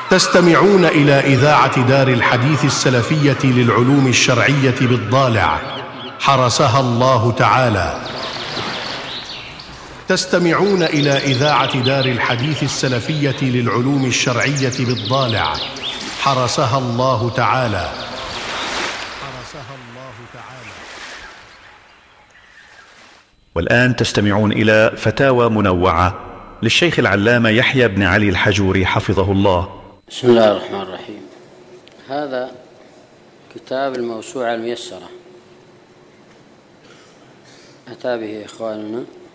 تستمعون إلى إذاعة دار الحديث السلفية للعلوم الشرعية بالضالع، حرسها الله تعالى. تستمعون إلى إذاعة دار الحديث السلفية للعلوم الشرعية بالضالع، حرسها الله تعالى. والآن تستمعون إلى فتاوى منوعة للشيخ العلامة يحيى بن علي الحجوري حفظه الله. بسم الله الرحمن الرحيم. هذا كتاب الموسوعة الميسرة أتى به إخواننا